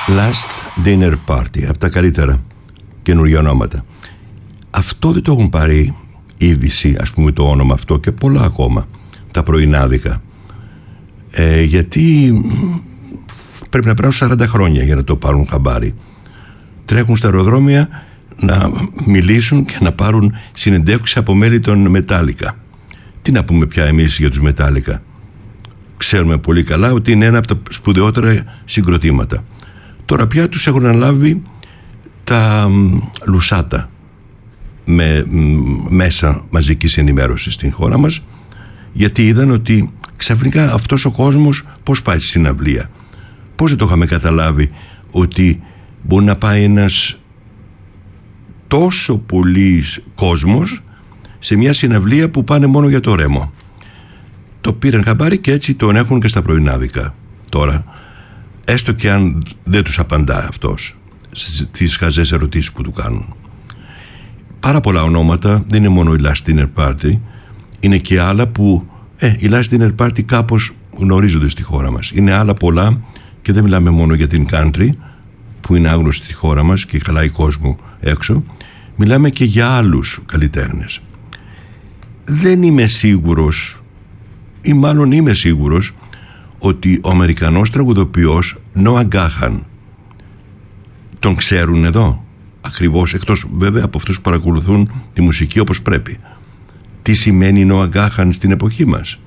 Last Dinner Party, από τα καλύτερα καινούργια ονόματα. Αυτό δεν το έχουν πάρει είδηση, ας πούμε, το όνομα αυτό, και πολλά ακόμα, τα πρωινάδικα, γιατί πρέπει να περάσουν 40 χρόνια για να το πάρουν χαμπάρι. Τρέχουν στα αεροδρόμια να μιλήσουν και να πάρουν συνεντεύξεις από μέλη των Μετάλλικα. Τι να πούμε πια εμείς για τους Μετάλλικα? Ξέρουμε πολύ καλά ότι είναι ένα από τα σπουδαιότερα συγκροτήματα. Τώρα πια τους έχουν αναλάβει τα Λουσάτα με μέσα μαζικής ενημέρωσης στην χώρα μας, γιατί είδαν ότι ξαφνικά αυτός ο κόσμος πώς πάει στη συναυλία. Πώς δεν το είχαμε καταλάβει ότι μπορεί να πάει ένας τόσο πολύς κόσμος σε μια συναυλία που πάνε μόνο για το ρέμο. Το πήραν χαμπάρι και έτσι τον έχουν και στα πρωινάδικα τώρα, έστω και αν δεν τους απαντά αυτός στις χαζές ερωτήσεις που του κάνουν. Πάρα πολλά ονόματα, δεν είναι μόνο η Last Dinner Party, είναι και άλλα που η Last Dinner Party κάπως γνωρίζονται στη χώρα μας. Είναι άλλα πολλά και δεν μιλάμε μόνο για την country που είναι άγνωστη στη χώρα μας και χαλάει κόσμο έξω, μιλάμε και για άλλους καλλιτέχνες. Δεν είμαι σίγουρος, ή μάλλον είμαι σίγουρος, ότι ο Αμερικανός τραγουδοποιός Νόα Γκάχαν τον ξέρουν εδώ ακριβώς, εκτός βέβαια από αυτούς που παρακολουθούν τη μουσική όπως πρέπει. Τι σημαίνει Νόα Γκάχαν στην εποχή μας?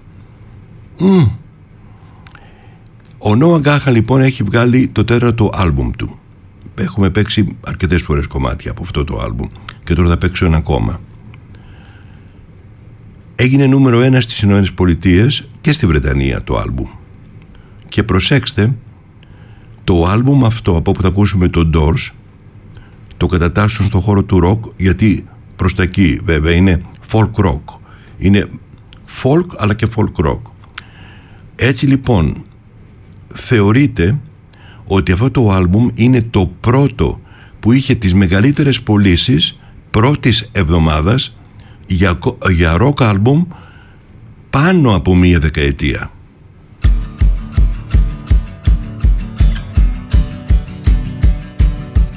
Ο Νόα Γκάχαν λοιπόν έχει βγάλει το 4ο άλμπουμ του. Έχουμε παίξει αρκετές φορές κομμάτια από αυτό το άλμπουμ και τώρα θα παίξω ένα ακόμα. Έγινε νούμερο 1 στις Ηνωμένες Πολιτείες και στη Βρετανία το άλμπουμ. Και προσέξτε, το άλμπουμ αυτό, από όπου θα ακούσουμε το Doors, το κατατάσσουν στον χώρο του rock, γιατί προς τα εκεί βέβαια είναι folk rock. Είναι folk αλλά και folk rock. Έτσι λοιπόν θεωρείται ότι αυτό το άλμπουμ είναι το πρώτο που είχε τις μεγαλύτερες πωλήσεις πρώτης εβδομάδας για rock άλμπουμ πάνω από μία δεκαετία.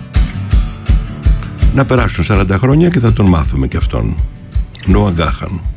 Να περάσουν 40 χρόνια και θα τον μάθουμε και αυτόν. Νόα Γκάχαν.